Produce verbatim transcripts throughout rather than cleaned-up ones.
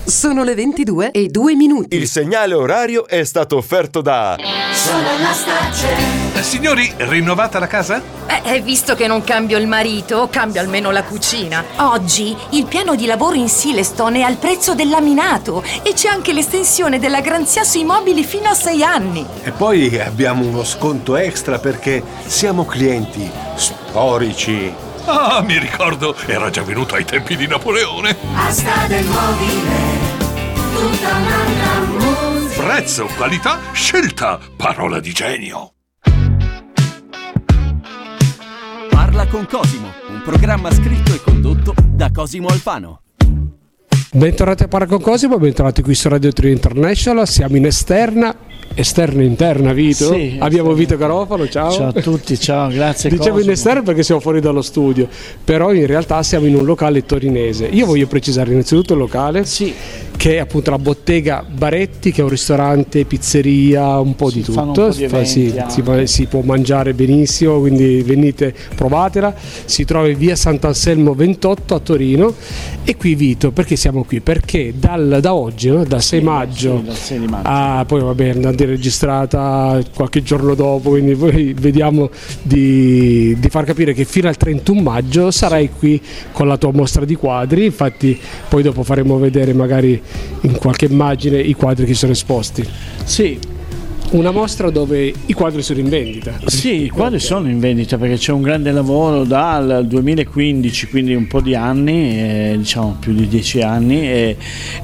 Sono le ventidue e due minuti. Il segnale orario è stato offerto da Solarlastace. Eh, signori, rinnovata la casa? Eh, visto che non cambio il marito, cambio almeno la cucina. Oggi il piano di lavoro in Silestone è al prezzo del laminato e c'è anche l'estensione della garanzia sui mobili fino a sei anni. E poi abbiamo uno sconto extra perché siamo clienti storici. Ah, mi ricordo, era già venuto ai tempi di Napoleone. Asta del mobile, tutta un'altra musica. Prezzo, qualità, scelta, parola di genio. Parla con Cosimo, un programma scritto e condotto da Cosimo Alfano. Bentornati a Parla con Cosimo, bentornati qui su Radio Trio International, siamo in esterna. Esterna interna, Vito? Sì, abbiamo esterna. Vito Garofalo, ciao. Ciao a tutti, ciao, grazie. Diciamo Cosimo. in esterna perché siamo fuori dallo studio, però in realtà siamo in un locale torinese. Io voglio precisare innanzitutto il locale, sì, che è appunto la Bottega Baretti, che è un ristorante, pizzeria, un po' si di tutto. Un po' di Fa, sì, si, si può mangiare benissimo, quindi venite, provatela. Si trova in via Sant'Anselmo ventotto a Torino. E qui Vito, perché siamo qui? Perché dal, da oggi, no? da sei sì, maggio, sì, dal sei di maggio. a, poi va bene, andate registrata qualche giorno dopo, quindi poi vediamo di, di far capire che fino al trentuno maggio sarai qui con la tua mostra di quadri. Infatti poi dopo faremo vedere magari in qualche immagine i quadri che sono esposti. Sì. Una mostra dove i quadri sono in vendita. Sì, i quadri sono in vendita perché c'è un grande lavoro dal duemilaquindici, quindi un po' di anni, eh, diciamo più di dieci anni, e,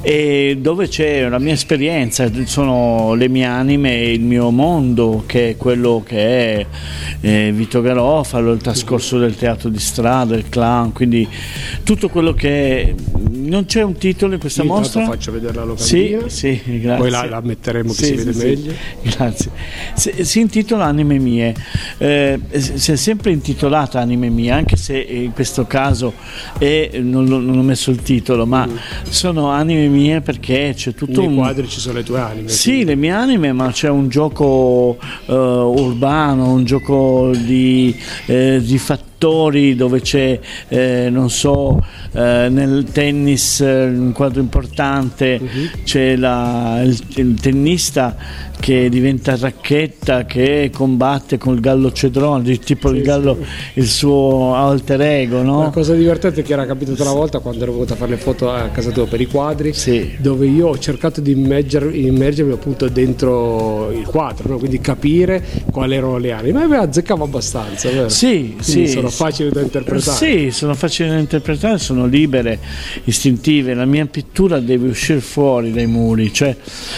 e dove c'è la mia esperienza, sono le mie anime e il mio mondo, che è quello che è eh, Vito Garofalo, il trascorso del teatro di strada, il clown, quindi tutto quello che è. Non c'è un titolo in questa Io mostra? Faccio vedere la locandina. Sì, sì, grazie. Poi la, la metteremo che sì, si vede sì, meglio. Sì. Grazie. Si, si intitola Anime Mie, eh, si è sempre intitolata Anime Mie, anche se in questo caso è, non, non ho messo il titolo, ma mm. sono Anime Mie perché c'è tutto Nei un... quadri ci sono le tue anime. Sì, quindi. le mie anime, ma c'è un gioco uh, urbano, un gioco di, eh, di fattori dove c'è, eh, non so, eh, nel tennis un quadro importante, uh-huh. c'è la, il, il tennista che diventa racchetta, che combatte con il gallo cedrone, tipo sì, il gallo, sì. il suo alter ego, no? La cosa divertente è che era capitato una volta quando ero venuto a fare le foto a casa tua per i quadri, sì. dove io ho cercato di immerger, immergermi appunto dentro il quadro, no? Quindi capire quali erano le anime, ma mi azzeccavo abbastanza, vero? Sì, Quindi sì. sono facili da interpretare. Sì, sono facili da interpretare, sono libere, istintive. La mia pittura deve uscire fuori dai muri, cioè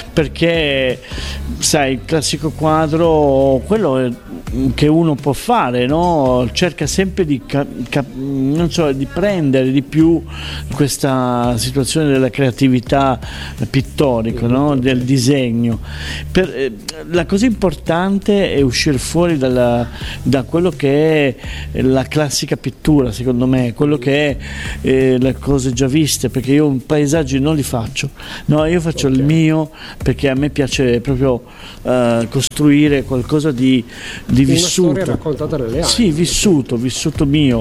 perché sai, il classico quadro, quello che uno può fare, no? Cerca sempre di, cap- cap- non so, di prendere di più questa situazione della creatività pittorica, no? Del disegno. Per, eh, la cosa importante è uscire fuori dalla, da quello che è la classica pittura, secondo me, quello che è eh, le cose già viste, perché io paesaggi non li faccio, no, io faccio okay. il mio, perché a me piace proprio Uh, costruire qualcosa di, di una vissuto, storia raccontata nelle anime. Sì, vissuto, vissuto mio,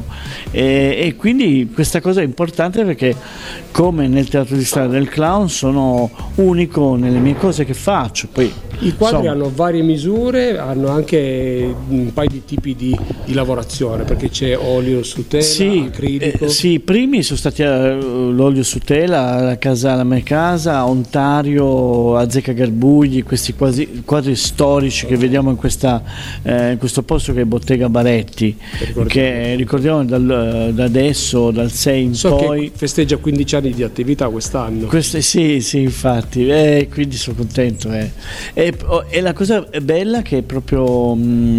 e, e quindi questa cosa è importante perché, come nel teatro di strada del clown, sono unico nelle mie cose che faccio. Poi i quadri insomma, hanno varie misure, hanno anche un paio di tipi di, di lavorazione, perché c'è olio su tela, sì, acrilico. Eh, sì, i primi sono stati uh, l'olio su tela, la casa, la mia casa, Ontario, Azzecca Garbugli, questi quasi quadri storici che vediamo in, questa, eh, in questo posto che è Bottega Baretti, ricordiamo. Che ricordiamo dal, da adesso, dal sei in so poi. Che festeggia quindici anni di attività quest'anno. Queste, sì, sì, infatti, eh, quindi sono contento. Eh. E, e la cosa bella che è proprio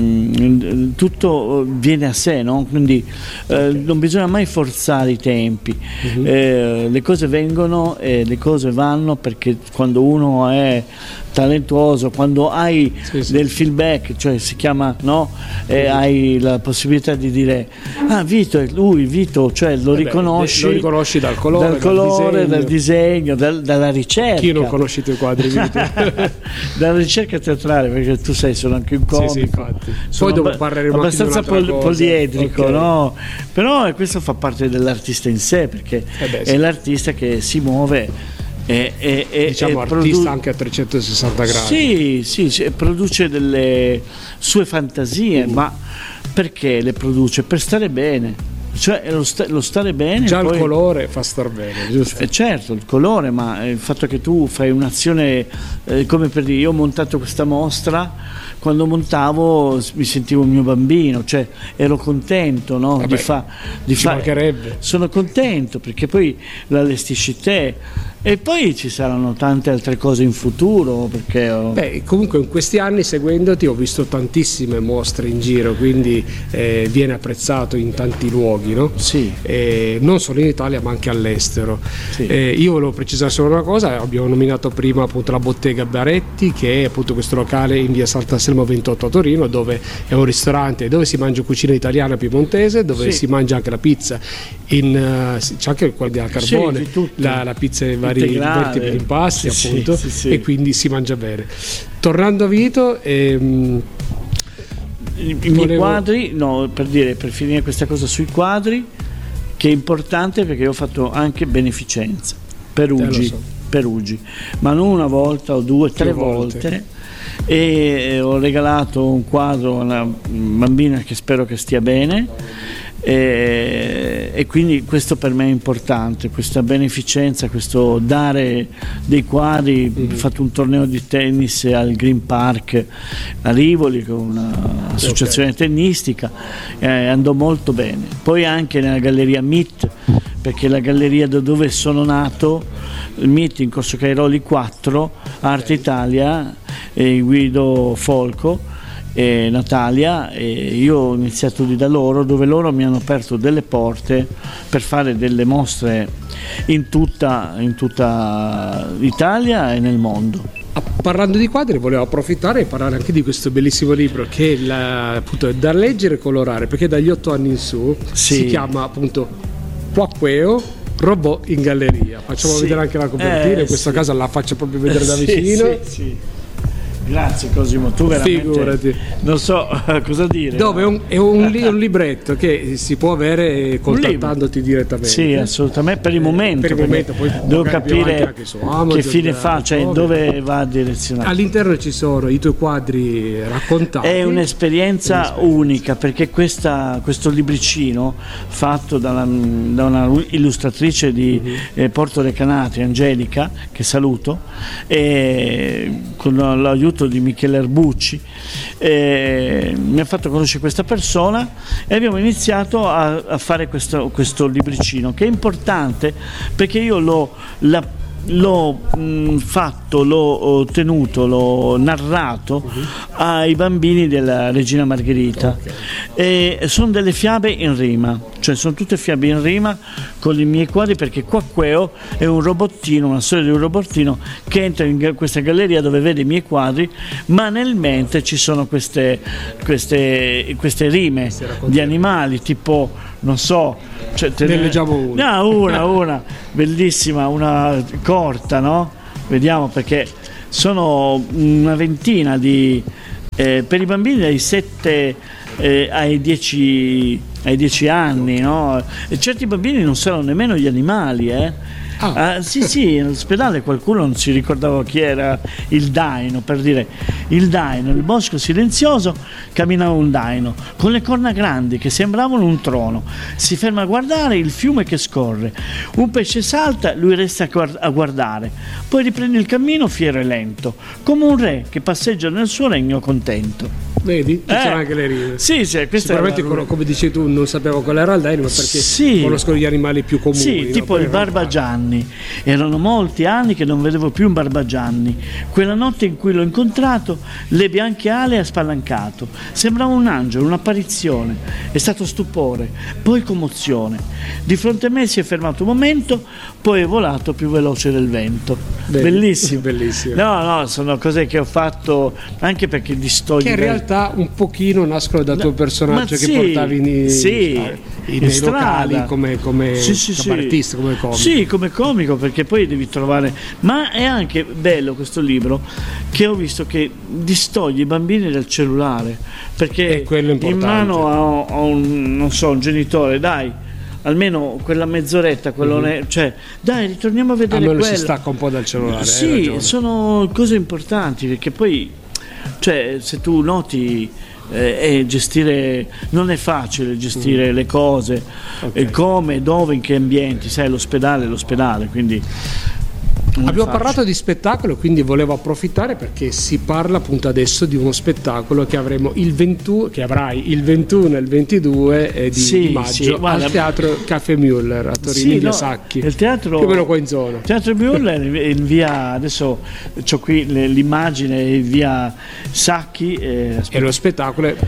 mh, tutto viene a sé, no? Quindi eh, okay. non bisogna mai forzare i tempi, uh-huh. eh, le cose vengono e le cose vanno, perché quando uno è talentuoso, quando hai sì, sì. del feedback, cioè si chiama, no? E hai la possibilità di dire ah, Vito è lui, Vito, cioè lo eh riconosci, beh, lo riconosci dal colore, dal, colore, dal disegno, dal disegno dal, dalla ricerca. Chi non conosce i tuoi quadri, Vito? Dalla ricerca teatrale, perché tu sai, sono anche un comico, sì, sì, infatti. Sono Poi dopo parleremo abbastanza pol- poliedrico, okay. no? Però questo fa parte dell'artista in sé, perché eh beh, sì. è l'artista che si muove E, e, e, diciamo e artista produ- anche a trecentosessanta gradi. Sì, sì, sì, produce delle sue fantasie, mm. ma perché le produce? Per stare bene. Cioè lo, sta- lo stare bene. Già poi... il colore fa star bene, giusto? Eh certo, il colore, ma il fatto che tu fai un'azione, eh, come per dire, io ho montato questa mostra, quando montavo mi sentivo un mio bambino, cioè ero contento, no? Vabbè, di fa- di ci fa- mancherebbe. Sono contento perché poi l'allestisci te. E poi ci saranno tante altre cose in futuro, perché ho... Beh, comunque in questi anni seguendoti ho visto tantissime mostre in giro, quindi eh, viene apprezzato in tanti luoghi, no? Sì. Eh, non solo in Italia ma anche all'estero. Sì. Eh, io volevo precisare solo una cosa, abbiamo nominato prima appunto la Bottega Baretti, che è appunto questo locale in via Sant'Anselmo ventotto a Torino, dove è un ristorante dove si mangia cucina italiana piemontese, dove Sì. si mangia anche la pizza, in, uh, c'è anche quella al carbone, Sì, di tutto. la, la pizza in vari Integrale. diversi impasti, Sì, appunto, sì, sì, e quindi si mangia bene. Tornando a Vito, ehm, i, i miei volevo... quadri, no, per dire, per finire questa cosa sui quadri, che è importante perché io ho fatto anche beneficenza, Peruggi, Eh, lo so. Peruggi, ma non una volta o due, tre volte. volte. E ho regalato un quadro a una bambina che spero che stia bene. E, e quindi questo per me è importante, questa beneficenza, questo dare dei quadri. Mm-hmm. Ho fatto un torneo di tennis al Green Park a Rivoli con un'associazione okay. tennistica, eh, andò molto bene. Poi anche nella galleria M I T, perché la galleria da dove sono nato, il M I T in Corso Cairoli quattro, Arte Italia, e Guido Folco e Natalia, e io ho iniziato lì da loro, dove loro mi hanno aperto delle porte per fare delle mostre in tutta, in tutta l'Italia e nel mondo. Parlando di quadri, volevo approfittare e parlare anche di questo bellissimo libro che la, appunto, è da leggere e colorare, perché dagli otto anni in su sì. si chiama appunto Quaqueo, robot in galleria. Facciamo sì. vedere anche la copertina, eh, in questo sì. caso la faccio proprio vedere da sì, vicino. Sì, sì. Grazie Cosimo, tu veramente Figurati. Non so cosa dire. Dove è un, è un, li, un libretto che si può avere contattandoti direttamente. Sì, assolutamente, per il momento, per il momento poi devo capire Amazon, che fine fa, cioè dove, dove va a direzionare. All'interno ci sono i tuoi quadri raccontati. È un'esperienza, un'esperienza. unica, perché questa, questo libricino fatto da una, da una illustratrice di mm-hmm. eh, Porto Recanati, Angelica, che saluto, e con l'aiuto di Michele Erbucci, eh, mi ha fatto conoscere questa persona e abbiamo iniziato a, a fare questo, questo libricino, che è importante perché io l'ho, la, l'ho mh, fatto, l'ho tenuto, l'ho narrato uh-huh. ai bambini della Regina Margherita. Okay. E sono delle fiabe in rima, cioè sono tutte fiabe in rima con i miei quadri, perché Quaqueo è un robottino, una storia di un robottino che entra in questa galleria dove vede i miei quadri, ma nel mente ci sono queste, queste, queste rime di animali, tipo, non so, cioè, te ne leggiamo una. No, una, una bellissima, una corta, no? Vediamo, perché sono una ventina di eh, per i bambini dai sette eh, ai dieci ai dieci anni, no? E certi bambini non sanno nemmeno gli animali, eh? Ah. Uh, sì, sì, all'ospedale qualcuno non si ricordava chi era il daino, per dire il daino, nel bosco silenzioso camminava un daino con le corna grandi che sembravano un trono, si ferma a guardare il fiume che scorre, un pesce salta, lui resta a guardare, poi riprende il cammino fiero e lento, come un re che passeggia nel suo regno contento. Vedi? Ci eh, sono anche le rime. Sì, sì, sicuramente era... come dici tu non sapevo qual era il daino, perché sì. conosco gli animali più comuni. Sì, no? tipo il Barbagianni. Erano molti anni che non vedevo più un Barbagianni. Quella notte in cui l'ho incontrato, le bianche ali ha spalancato. Sembrava un angelo, un'apparizione. È stato stupore, poi commozione. Di fronte a me si è fermato un momento, poi è volato più veloce del vento. Belli. Bellissimo. Bellissimo. No, no, sono cose che ho fatto anche perché distogli. Che in realtà un pochino nascono dal tuo personaggio sì, che portavi in, sì, in, in nei strada. locali come, come sì, sì, come sì. artista, come comico. Sì, come comico, perché poi devi trovare. Ma è anche bello questo libro, che ho visto che distoglie i bambini dal cellulare, perché in mano a, a un, non so, un genitore, dai, almeno quella mezz'oretta, quello Mhm. ne- cioè dai, ritorniamo a vedere Almeno si quello. stacca un po' dal cellulare. hai Sì, ragione. sono cose importanti perché poi, cioè, se tu noti, eh, è gestire, non è facile gestire le cose, Ok. e come, dove, in che ambienti, sai, l'ospedale è l'ospedale, quindi non è Abbiamo facile. parlato di spettacolo, quindi volevo approfittare perché si parla appunto adesso di uno spettacolo che avremo il ventuno, che avrai il ventuno e il ventidue eh, di, Sì, di maggio sì, guarda- al Teatro Caffè Müller a Torino, Sì, in via no, Sacchi, il teatro, più o meno qua in zona. il teatro Müller in via, adesso ho qui le- l'immagine in via Sacchi, eh, E lo spettacolo è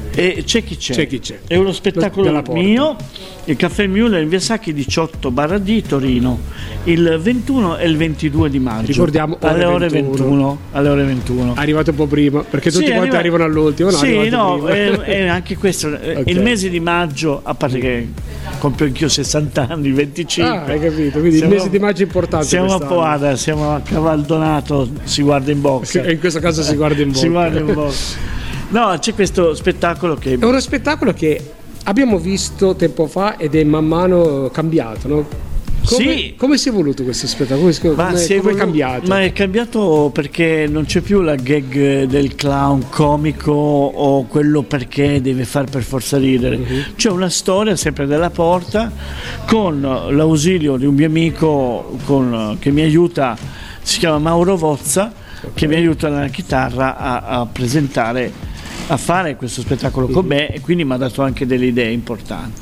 e c'è chi c'è. C'è chi c'è. È uno Della spettacolo Porta. mio, il Caffè Müller in via Sacchi diciotto barra D Torino, il ventuno e il ventidue di maggio. Ricordiamo, ore alle ore ventuno. ventuno, alle ore ventuno. arrivato un po' prima perché tutti Sì, quanti arriva- arrivano all'ultimo. No, sì, arrivate no, prima. è, è anche questo, eh, Ok. il mese di maggio, a parte che compio anch'io sessanta anni, venticinque. Ah, hai capito, quindi Siamo- il mese di maggio è importante. Siamo a quest'anno. Poada, siamo a Cavaldonato, si guarda in box. E in questo caso si guarda in bocca. Si guarda in box. No, c'è questo spettacolo che È uno spettacolo che abbiamo visto tempo fa ed è man mano cambiato, no? Come, Sì. come si è evoluto questo spettacolo? Come, Ma come si è come è evolu- cambiato? Ma è cambiato perché non c'è più la gag del clown comico o quello perché deve far per forza ridere. Mhm. C'è una storia sempre della Porta con l'ausilio di un mio amico con- che mi aiuta, si chiama Mauro Vozza, che mi aiuta nella chitarra a, a presentare, a fare questo spettacolo con Mhm. me, e quindi mi ha dato anche delle idee importanti.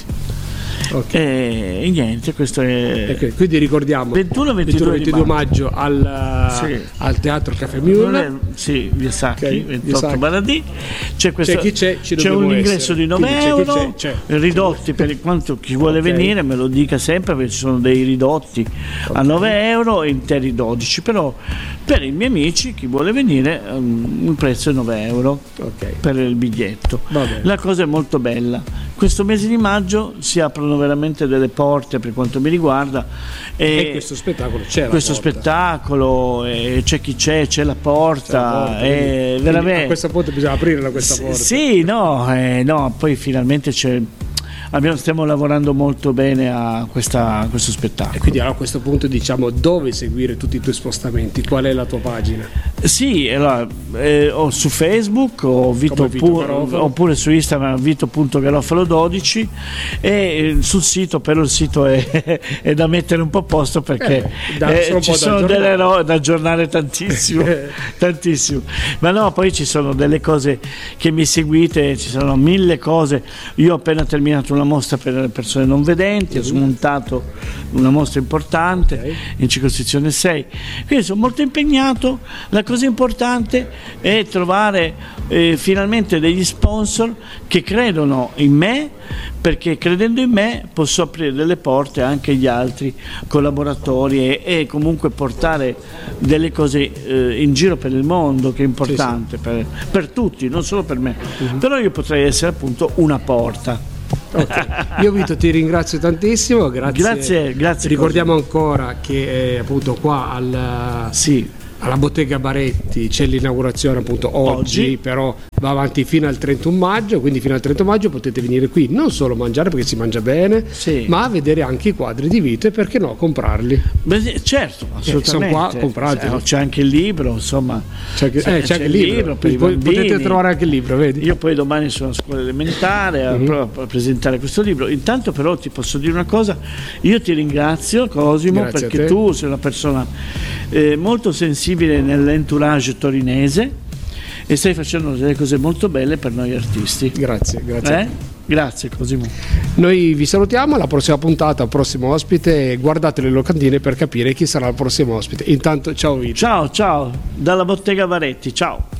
Ok. E, e niente, questo è Ok, quindi ricordiamo ventuno ventidue di ventidue maggio. maggio al, Sì. al Teatro Caffè Non Müller. è- sì, via Sacchi, Ok, via ventotto Sacchi. barra D. C'è, questo, C'è chi c'è, ci c'è dobbiamo un ingresso essere. di nove Quindi c'è chi euro, c'è, c'è. ridotti per quanto chi vuole Ok. venire, me lo dica sempre perché ci sono dei ridotti a nove euro e interi dodici, però per i miei amici chi vuole venire um, il prezzo è nove euro Ok. per il biglietto. Va bene. La cosa è molto bella. Questo mese di maggio si aprono veramente delle porte per quanto mi riguarda, e, E questo spettacolo c'è la questo porta. spettacolo, e c'è chi c'è, c'è la porta, C'è la porta, e quindi- quindi veramente a questo punto bisogna aprirla questa S- porta. Sì, no, eh, no, poi finalmente c'è. Abbiamo, stiamo lavorando molto bene a, questa, a questo E spettacolo. quindi allora a questo punto diciamo dove seguire tutti i tuoi spostamenti, qual è la tua pagina? Sì, allora, eh, o su Facebook o Vito Come Vito pu- Garofalo. oppure su Instagram vito punto garofalo dodici, e eh, sul sito, però il sito è, è da mettere un po' a posto perché Eh, da- eh, sono un ci po' da sono aggiornare. delle robe da aggiornare tantissimo, tantissimo. Ma no, poi ci sono delle cose che mi seguite, ci sono mille cose. Io ho appena terminato una mostra per le persone non vedenti, ho smontato una mostra importante Ok. in circoscrizione sei, quindi sono molto impegnato. La cosa importante è trovare eh, finalmente degli sponsor che credono in me, perché credendo in me posso aprire delle porte anche agli altri collaboratori e, e comunque portare delle cose eh, in giro per il mondo, che è importante per, per tutti, non solo per me. Però io potrei essere appunto una porta. Ok. Io Vito ti ringrazio tantissimo, grazie. Grazie, grazie, Ricordiamo ancora che eh, appunto qua al, Sì. alla Bottega Baretti c'è l'inaugurazione appunto oggi, Oggi. però va avanti fino al trentuno maggio, quindi fino al trentuno maggio potete venire qui non solo a mangiare perché si mangia bene, Sì. ma a vedere anche i quadri di Vito e perché no comprarli. Beh, sì, certo, assolutamente. sono qua, comprateli. Eh, C'è anche il libro, insomma. C'è anche, eh, c'è anche il libro, per i Poi potete bambini. trovare anche il libro, vedi? Io poi domani sono a scuola elementare a, Mhm. a- a presentare questo libro. Intanto però ti posso dire una cosa, io ti ringrazio Cosimo, Grazie a perché te. tu sei una persona eh, molto sensibile nell'entourage torinese e stai facendo delle cose molto belle per noi artisti. Grazie, grazie. Eh? Grazie Cosimo. Noi vi salutiamo, alla prossima puntata, al prossimo ospite, e guardate le locandine per capire chi sarà il prossimo ospite. Intanto ciao Vito. Ciao, ciao, dalla Bottega Baretti, ciao.